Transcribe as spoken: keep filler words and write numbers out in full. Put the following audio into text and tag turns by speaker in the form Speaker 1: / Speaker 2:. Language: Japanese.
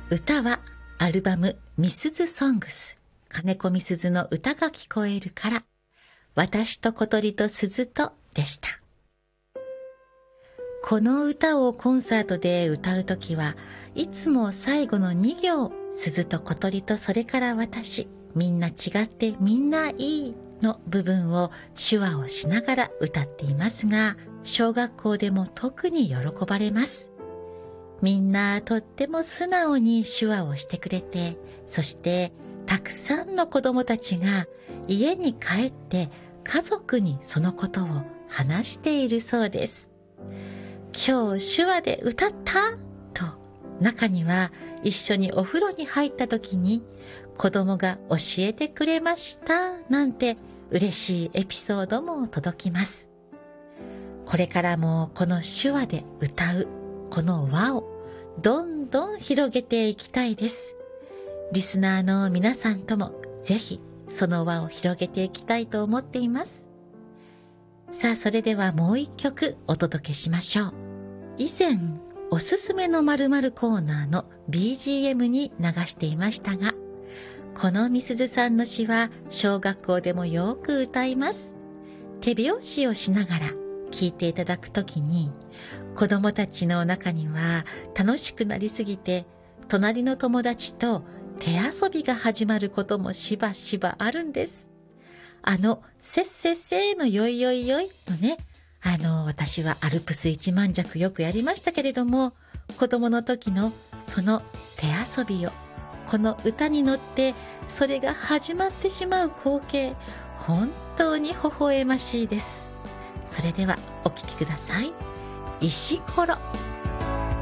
Speaker 1: 歌はアルバムみすずソングス、金子みすずの歌が聞こえるから、私と小鳥と鈴とでした。この歌をコンサートで歌うときはいつも最後のに行、鈴と小鳥とそれから私、みんな違ってみんないいの部分を手話をしながら歌っていますが、小学校でも特に喜ばれます。みんなとっても素直に手話をしてくれて、そしてたくさんの子供たちが家に帰って家族にそのことを話しているそうです。今日手話で歌ったと、中には一緒にお風呂に入った時に子供が教えてくれましたなんて嬉しいエピソードも届きます。これからもこの手話で歌うこの輪をどんどん広げていきたいです。リスナーの皆さんともぜひその輪を広げていきたいと思っています。さあ、それではもう一曲お届けしましょう。以前おすすめの〇〇コーナーの ビージーエム に流していましたが、このみすずさんの詩は小学校でもよく歌います。手拍子をしながら聴いていただくときに、子供たちの中には楽しくなりすぎて隣の友達と手遊びが始まることもしばしばあるんです。あのせっせっせーのよいよいよいのね、あの私はアルプス一万尺よくやりましたけれども、子供の時のその手遊びをこの歌に乗ってそれが始まってしまう光景、本当に微笑ましいです。それではお聴きください。石ころ。